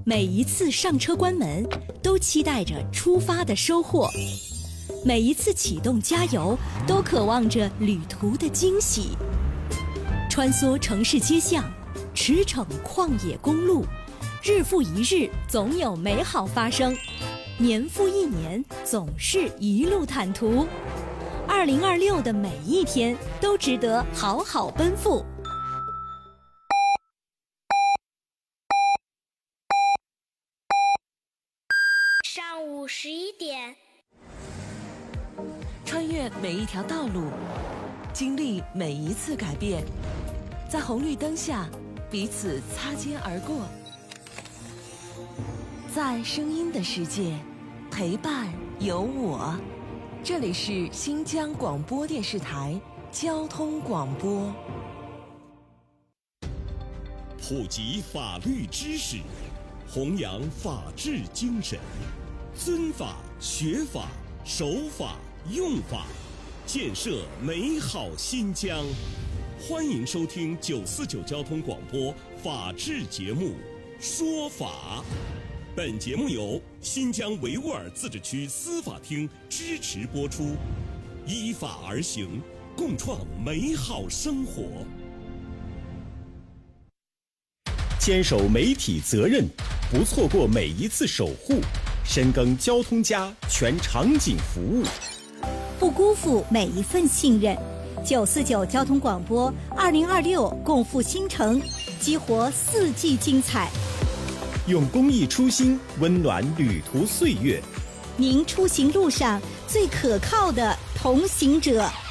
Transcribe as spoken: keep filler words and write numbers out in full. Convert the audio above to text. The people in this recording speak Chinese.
每一次上车关门，都期待着出发的收获；每一次启动加油，都渴望着旅途的惊喜。穿梭城市街巷，驰骋旷野公路，日复一日，总有美好发生；年复一年，总是一路坦途。二零二六的每一天，都值得好好奔赴。 上午十一点， 穿越每一条道路，经历每一次改变，在红绿灯下彼此擦肩而过，在声音的世界陪伴有我。这里是新疆广播电视台交通广播。 普及法律知识，弘扬法治精神，尊法、学法、守法、用法，建设美好新疆。欢迎收听九四九交通广播法治节目《说法》。本节目由新疆维吾尔自治区司法厅支持播出，依法而行，共创美好生活。 坚守媒体责任，不错过每一次守护，深耕交通家全场景服务， 不辜负每一份信任。九四九交通广播二零二六共赴新城，激活四季精彩。 用公益初心温暖旅途岁月， 您出行路上最可靠的同行者。